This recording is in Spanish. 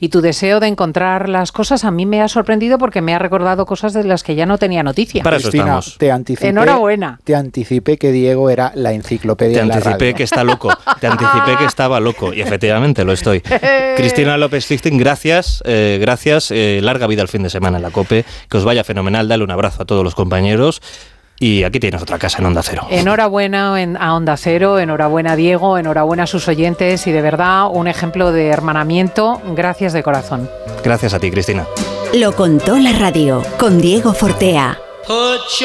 Y tu deseo de encontrar las cosas a mí me ha sorprendido porque me ha recordado cosas de las que ya no tenía noticia. Para eso Cristina, estamos. te anticipé. Enhorabuena. Te anticipé que Diego era la enciclopedia Te en la radio. anticipé que está loco, te anticipé que estaba loco, y efectivamente lo estoy. Cristina López Lichting, gracias, larga vida al fin de semana en la COPE, que os vaya fenomenal, dale un abrazo a todos los compañeros, y aquí tienes otra casa en Onda Cero. Enhorabuena a Onda Cero, enhorabuena Diego, enhorabuena a sus oyentes, y de verdad un ejemplo de hermanamiento, gracias de corazón. Gracias a ti, Cristina. Lo contó la radio, con Diego Fortea.